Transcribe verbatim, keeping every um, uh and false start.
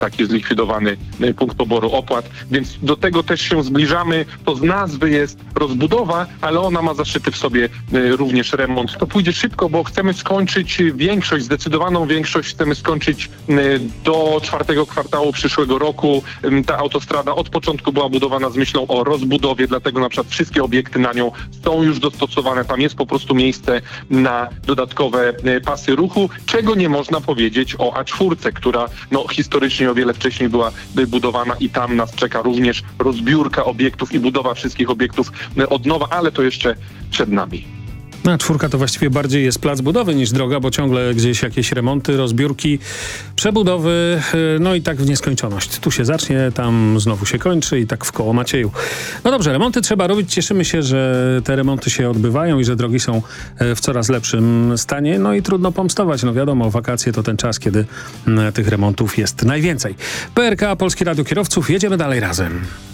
taki jest zlikwidowany punkt poboru opłat, więc do tego też się zbliżamy. To z nazwy jest rozbudowa, ale ona ma zaszyty w sobie również remont. To pójdzie szybko, bo chcemy skończyć większość, zdecydowaną większość chcemy skończyć do czwartego kwartału przyszłego roku. Ta autostrada od początku była budowana z myślą o rozbudowie, dlatego na przykład wszystkie obiekty na nią są już dostosowane. Tam jest po prostu miejsce na dodatkowe pasy ruchu, czego nie można powiedzieć o A cztery, która no, historycznie o wiele wcześniej była budowana i tam nas czeka również rozbiórka obiektów i budowa wszystkich obiektów od nowa, ale to jeszcze przed nami. No, a czwórka to właściwie bardziej jest plac budowy niż droga, bo ciągle gdzieś jakieś remonty, rozbiórki, przebudowy, no i tak w nieskończoność. Tu się zacznie, tam znowu się kończy i tak w koło Macieju. No dobrze, remonty trzeba robić. Cieszymy się, że te remonty się odbywają i że drogi są w coraz lepszym stanie. No i trudno pomstować. No wiadomo, wakacje to ten czas, kiedy tych remontów jest najwięcej. P R K, Polskie Radio Kierowców. Jedziemy dalej razem.